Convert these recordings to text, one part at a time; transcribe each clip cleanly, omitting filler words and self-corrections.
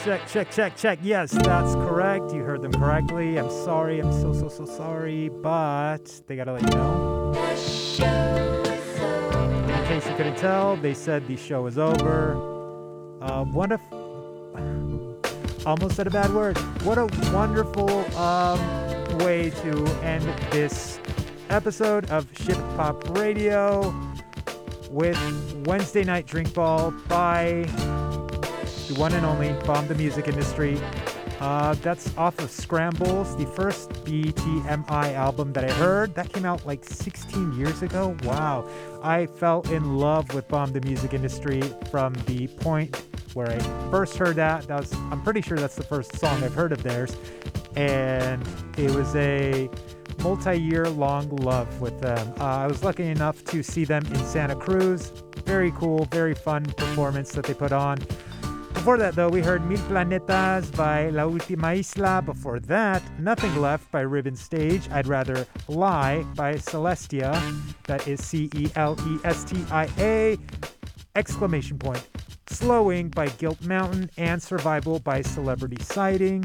Check. Yes, that's correct. You heard them correctly. I'm sorry. I'm so sorry. But they gotta let you know. In case you couldn't tell, they said the show is over. What a... Almost said a bad word. What a wonderful way to end this episode of Ship Pop Radio with Wednesday Night Drink Ball by the one and only Bomb the Music Industry. That's off of Scrambles, the first BTMI album that I heard. That came out like 16 years ago. Wow. I fell in love with Bomb the Music Industry from the point where I first heard that. I'm pretty sure that's the first song I've heard of theirs. And it was a multi-year long love with them. I was lucky enough to see them in Santa Cruz. Very cool, very fun performance that they put on. Before that, though, we heard Mil Planetas by La Última Isla. Before that, Nothing Left by Ribbon Stage. I'd Rather Lie by Celestia. That is Celestia! Exclamation point. Slowing by Guilt Mountain and Survival by Celebrity Sighting.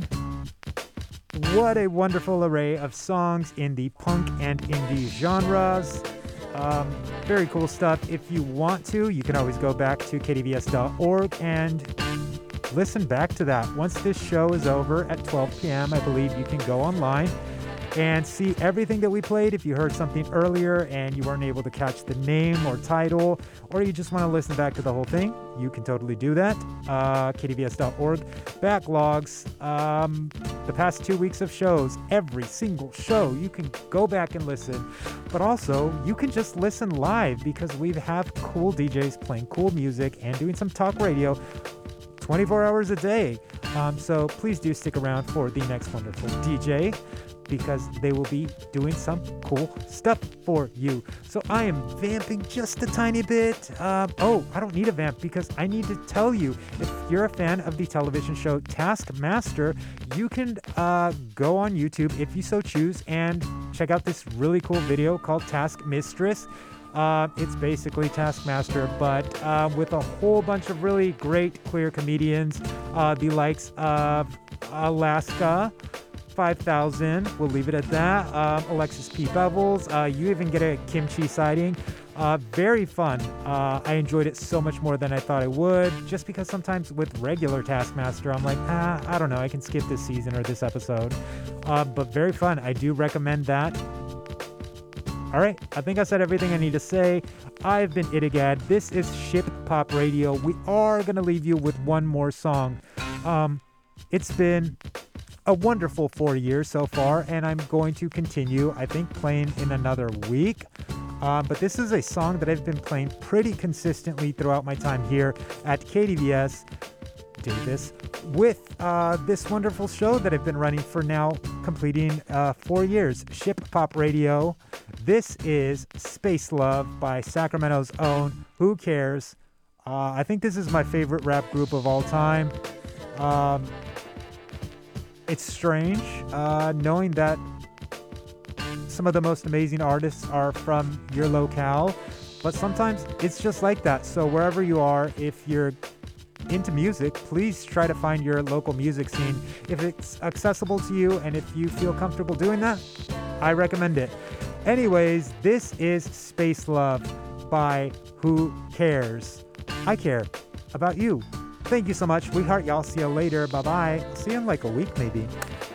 What a wonderful array of songs in the punk and indie genres. Very cool stuff. If you want to, you can always go back to kdvs.org and listen back to that. Once this show is over at 12 p.m., I believe you can go online and see everything that we played. If you heard something earlier and you weren't able to catch the name or title, or you just want to listen back to the whole thing, you can totally do that. kdvs.org. Backlogs. The past 2 weeks of shows, every single show, you can go back and listen. But also, you can just listen live because we have cool DJs playing cool music and doing some talk radio 24 hours a day. So please do stick around for the next wonderful DJ, because they will be doing some cool stuff for you. So I am vamping just a tiny bit. I don't need a vamp because I need to tell you, if you're a fan of the television show Taskmaster, you can go on YouTube if you so choose and check out this really cool video called Task Mistress. It's basically Taskmaster, but with a whole bunch of really great queer comedians, the likes of Alaska 5000, we'll leave it at that. Alexis P. Bevels, you even get a kimchi sighting. Very fun. I enjoyed it so much more than I thought I would, just because sometimes with regular Taskmaster, I'm like, I don't know, I can skip this season or this episode. But very fun. I do recommend that. All right, I think I said everything I need to say. I've been Idigad. This is Ship Pop Radio. We are going to leave you with one more song. It's been a wonderful 4 years so far, and I'm going to continue, I think, playing in another week. But this is a song that I've been playing pretty consistently throughout my time here at KDVS Davis with this wonderful show that I've been running for now completing 4 years, Ship Pop Radio. This is Space Love by Sacramento's own Who Cares. I think this is my favorite rap group of all time. It's strange knowing that some of the most amazing artists are from your locale, but sometimes it's just like that. So wherever you are, if you're into music, please try to find your local music scene. If it's accessible to you and if you feel comfortable doing that, I recommend it. Anyways, this is Space Love by Who Cares. I care about you. Thank you so much. We heart y'all. See you later. Bye-bye. See you in like a week maybe.